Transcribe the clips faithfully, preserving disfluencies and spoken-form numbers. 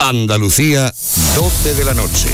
Andalucía, doce de la noche.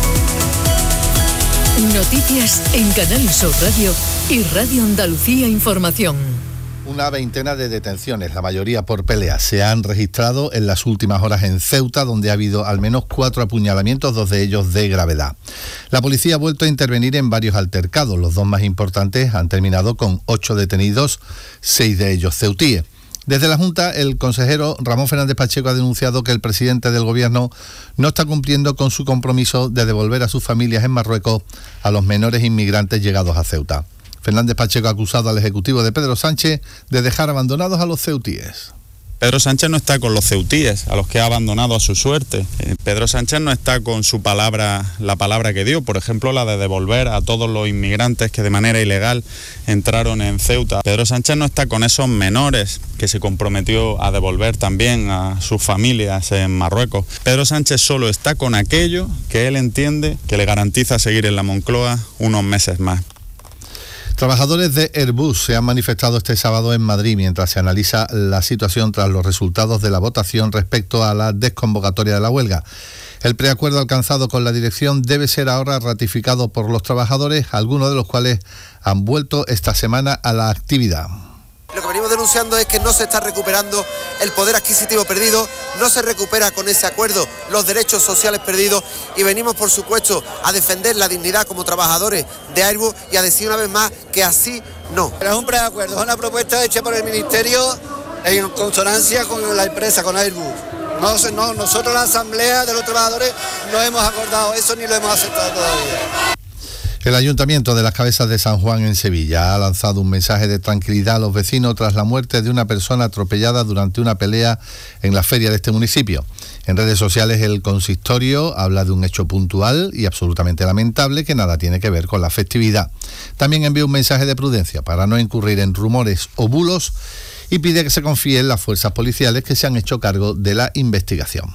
Noticias en Canal Sur Radio y Radio Andalucía Información. Una veintena de detenciones, la mayoría por peleas, se han registrado en las últimas horas en Ceuta, donde ha habido al menos cuatro apuñalamientos, dos de ellos de gravedad. La policía ha vuelto a intervenir en varios altercados. Los dos más importantes han terminado con ocho detenidos, seis de ellos ceutíes. Desde la Junta, el consejero Ramón Fernández Pacheco ha denunciado que el presidente del Gobierno no está cumpliendo con su compromiso de devolver a sus familias en Marruecos a los menores inmigrantes llegados a Ceuta. Fernández Pacheco ha acusado al Ejecutivo de Pedro Sánchez de dejar abandonados a los ceutíes. Pedro Sánchez no está con los ceutíes, a los que ha abandonado a su suerte. Pedro Sánchez no está con su palabra, la palabra que dio, por ejemplo, la de devolver a todos los inmigrantes que de manera ilegal entraron en Ceuta. Pedro Sánchez no está con esos menores que se comprometió a devolver también a sus familias en Marruecos. Pedro Sánchez solo está con aquello que él entiende que le garantiza seguir en la Moncloa unos meses más. Trabajadores de Airbus se han manifestado este sábado en Madrid mientras se analiza la situación tras los resultados de la votación respecto a la desconvocatoria de la huelga. El preacuerdo alcanzado con la dirección debe ser ahora ratificado por los trabajadores, algunos de los cuales han vuelto esta semana a la actividad. Lo que venimos denunciando es que no se está recuperando el poder adquisitivo perdido, no se recupera con ese acuerdo los derechos sociales perdidos y venimos, por supuesto, a defender la dignidad como trabajadores de Airbus y a decir una vez más que así no. Pero es un preacuerdo, es una propuesta hecha por el Ministerio en consonancia con la empresa, con Airbus. No, no, nosotros, la Asamblea de los Trabajadores, no hemos acordado eso ni lo hemos aceptado todavía. El Ayuntamiento de las Cabezas de San Juan en Sevilla ha lanzado un mensaje de tranquilidad a los vecinos tras la muerte de una persona atropellada durante una pelea en la feria de este municipio. En redes sociales el consistorio habla de un hecho puntual y absolutamente lamentable que nada tiene que ver con la festividad. También envía un mensaje de prudencia para no incurrir en rumores o bulos y pide que se confíe en las fuerzas policiales que se han hecho cargo de la investigación.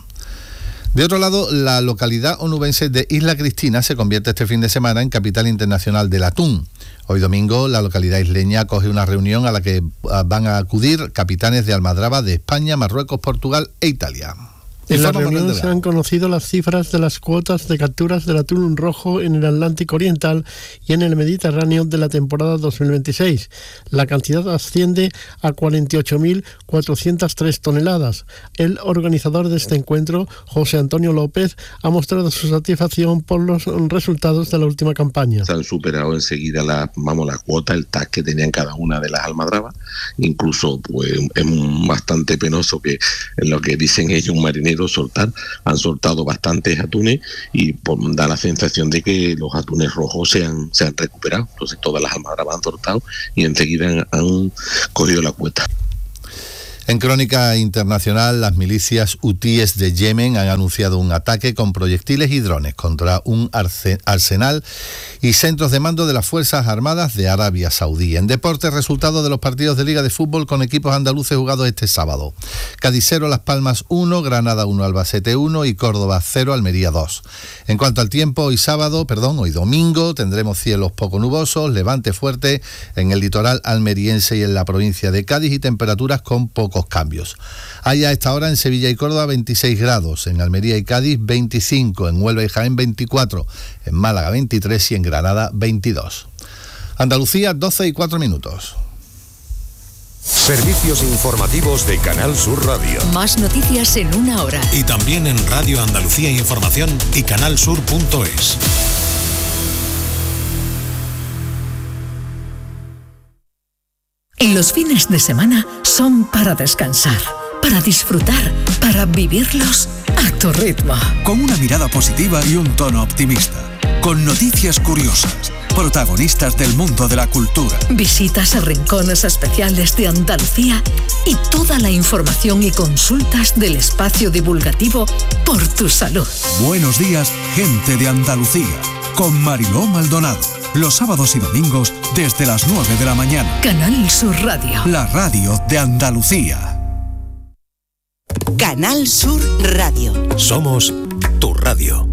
De otro lado, la localidad onubense de Isla Cristina se convierte este fin de semana en capital internacional del atún. Hoy domingo, la localidad isleña acoge una reunión a la que van a acudir capitanes de almadraba de España, Marruecos, Portugal e Italia. En la reunión se han conocido las cifras de las cuotas de capturas del atún rojo en el Atlántico Oriental y en el Mediterráneo de la temporada dos mil veintiséis. La cantidad asciende a cuarenta y ocho mil cuatrocientas tres toneladas. El organizador de este encuentro, José Antonio López, ha mostrado su satisfacción por los resultados de la última campaña. Se han superado enseguida la, vamos, la cuota, el T A C que tenían cada una de las almadrabas. Incluso pues, es bastante penoso que en lo que dicen ellos un marinero soltar, han soltado bastantes atunes y pues, da la sensación de que los atunes rojos se han, se han recuperado. Entonces todas las almadrabas han soltado y enseguida han, han cogido la cuota. En crónica internacional, las milicias hutíes de Yemen han anunciado un ataque con proyectiles y drones contra un arsenal y centros de mando de las Fuerzas Armadas de Arabia Saudí. En deportes, resultados de los partidos de Liga de Fútbol con equipos andaluces jugados este sábado. Cádiz cero, Las Palmas uno, Granada uno, Albacete uno y Córdoba cero, Almería dos. En cuanto al tiempo, hoy sábado, perdón, hoy domingo, tendremos cielos poco nubosos, levante fuerte en el litoral almeriense y en la provincia de Cádiz y temperaturas con poco cambios. Hay a esta hora en Sevilla y Córdoba veintiséis grados, en Almería y Cádiz veinticinco, en Huelva y Jaén veinticuatro, en Málaga veintitrés y en Granada veintidós. Andalucía, doce y cuatro minutos. Servicios informativos de Canal Sur Radio. Más noticias en una hora. Y también en Radio Andalucía Información y canalsur punto es. Y los fines de semana son para descansar, para disfrutar, para vivirlos a tu ritmo. Con una mirada positiva y un tono optimista. Con noticias curiosas, protagonistas del mundo de la cultura. Visitas a rincones especiales de Andalucía y toda la información y consultas del espacio divulgativo Por tu Salud. Buenos días, gente de Andalucía. Con Mariló Maldonado. Los sábados y domingos desde las nueve de la mañana. Canal Sur Radio. La radio de Andalucía. Canal Sur Radio. Somos tu radio.